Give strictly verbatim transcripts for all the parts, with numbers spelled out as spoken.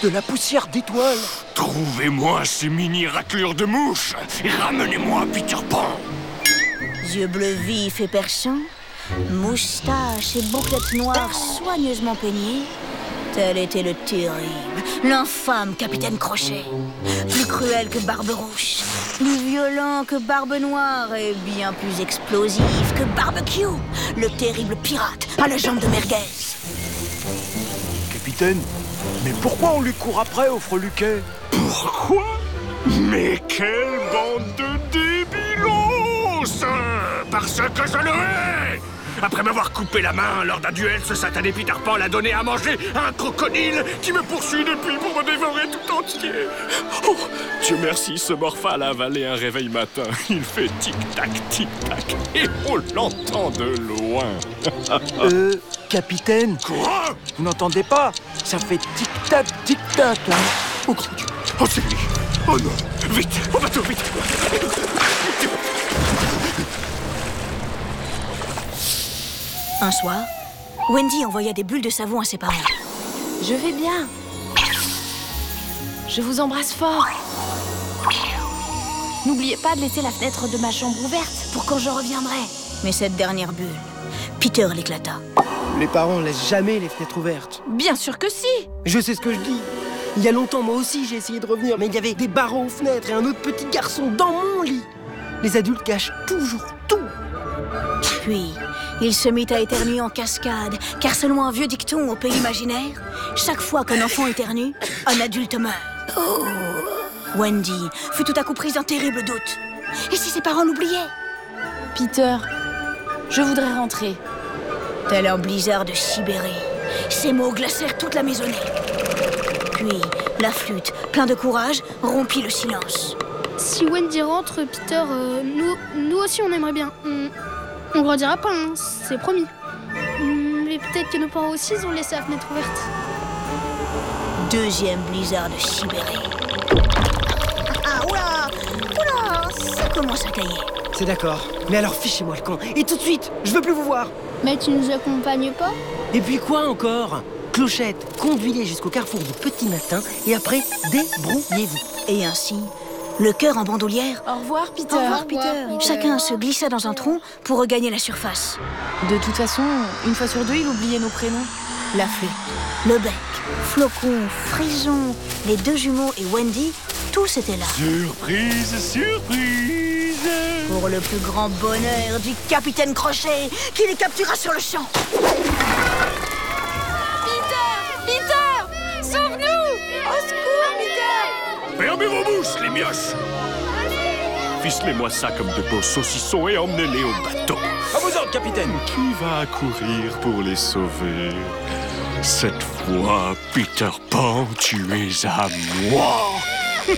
de la poussière d'étoiles. Trouvez-moi ces mini-raclures de mouches et ramenez-moi Peter Pan. Yeux bleus vifs et perçants, moustaches et bouclettes noires soigneusement peignées, tel était le terrible, l'infâme capitaine Crochet. Plus cruel que Barberousse, plus violent que Barbe Noire et bien plus explosif que Barbecue, le terrible pirate à la jambe de merguez. Capitaine, mais pourquoi on lui court après au freluquet? Pourquoi? Mais quelle bande de débilos! Parce que je le hais! Après m'avoir coupé la main lors d'un duel, ce satané Peter Pan l'a donné à manger à un crocodile qui me poursuit depuis pour me dévorer tout entier. Oh, Dieu merci, ce morphale a avalé un réveil matin. Il fait tic-tac, tic-tac, et on l'entend de loin. Euh, capitaine, Quoi? vous n'entendez pas? Ça fait tic-tac, tic-tac, hein. Oh grand Dieu! Oh c'est lui! Oh non! Vite! Au bateau, vite! Un soir, Wendy envoya des bulles de savon à ses parents. Je vais bien. Je vous embrasse fort. N'oubliez pas de laisser la fenêtre de ma chambre ouverte pour quand je reviendrai. Mais cette dernière bulle, Peter l'éclata. Les parents laissent jamais les fenêtres ouvertes. Bien sûr que si. Je sais ce que je dis. Il y a longtemps, moi aussi, j'ai essayé de revenir, mais il y avait des barreaux aux fenêtres et un autre petit garçon dans mon lit. Les adultes cachent toujours tout. Puis, il se mit à éternuer en cascade, car selon un vieux dicton au pays imaginaire, chaque fois qu'un enfant éternue, un adulte meurt. Oh. Wendy fut tout à coup prise d'un terrible doute. Et si ses parents l'oubliaient? Peter, je voudrais rentrer. Tel un blizzard de Sibérie, ces mots glacèrent toute la maisonnée. Puis, la flûte, plein de courage, rompit le silence. Si Wendy rentre, Peter, euh, nous, nous aussi on aimerait bien. On, on redira pas, hein, c'est promis. Mais peut-être que nos parents aussi ils ont laissé la fenêtre ouverte. Deuxième blizzard de Sibérie. Ah, oula! Oula! Ça commence à tailler. C'est d'accord. Mais alors fichez-moi le camp. Et tout de suite, je veux plus vous voir. Mais tu nous accompagnes pas? Et puis quoi encore? Clochette, conduis-les jusqu'au carrefour du petit matin et après, débrouillez-vous. Et ainsi, le cœur en bandoulière. Au revoir, Peter. Au revoir, Peter. Chacun se glissa dans un trou pour regagner la surface. De toute façon, une fois sur deux, il oubliait nos prénoms. La flûte, le bec, Flocon, Frison, les deux jumeaux et Wendy, tous étaient là. Surprise, surprise! Pour le plus grand bonheur du capitaine Crochet, qui les captura sur le champ. Peter! Sauve-nous! Au secours, Peter! Fermez vos bouches, les mioches! Ficelez-moi ça comme de beaux saucissons et emmenez-les au bateau. À vos ordres, capitaine. Qui va accourir pour les sauver? Cette fois, Peter Pan, tu es à moi. Eh,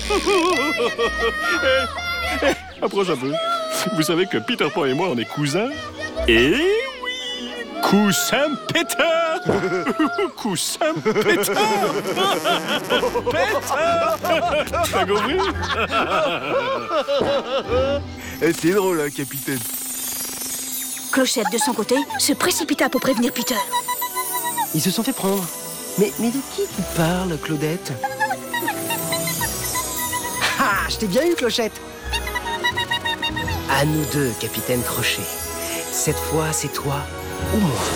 eh, approche un peu. Vous savez que Peter Pan et moi, on est cousins? Eh oui! Coussin Peter! Coussin Peter! Peter! T'as compris? C'est drôle, hein, capitaine. Clochette, de son côté, se précipita pour prévenir Peter. Ils se sont fait prendre. Mais, mais de qui tu parles, Claudette? Ah, je t'ai bien eu, Clochette. À nous deux, capitaine Crochet. Cette fois, c'est toi ou moi.